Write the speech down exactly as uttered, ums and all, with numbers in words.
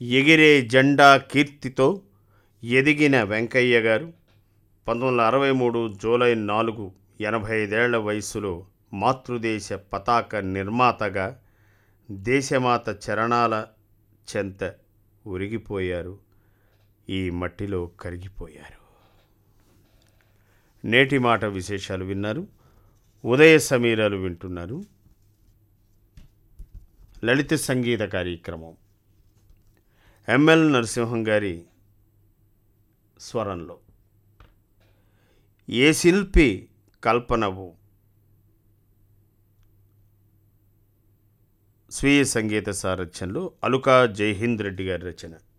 ఎగిరే జెండా కీర్తితో ఎదిగిన వెంకయ్య గారు పంతొమ్మిది వందల అరవై మూడు జూలై నాలుగు ఎనభై ఐదేళ్ల వయసులో మాతృదేశ పతాక నిర్మాతగా దేశమాత చరణాల చెంత ఉరిగిపోయారు. ఈ మట్టిలో కరిగిపోయారు. నేటి మాట విశేషాలు విన్నారు. ఉదయ సమీరాలు వింటున్నారు. లలిత సంగీత కార్యక్రమం ఎంఎల్ నరసింహం గారి స్వరంలో. ఏ శిల్పి కల్పనవు స్వీయ సంగీత సారథ్యంలో అలుకా జైహింద్ రెడ్డి గారి రచన.